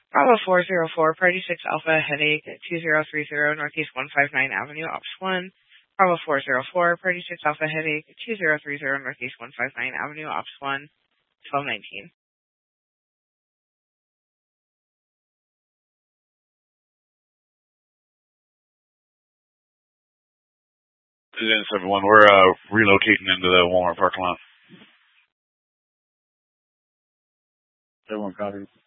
Bravo 404, Party 6 Alpha, Headache, 2030 Northeast 159 Avenue, Ops 1. Bravo 404, Party 6 Alpha, Headache, 2030 Northeast 159 Avenue, Ops 1, 1219. Yes, everyone. We're relocating into the Walmart parking lot. Everyone copies.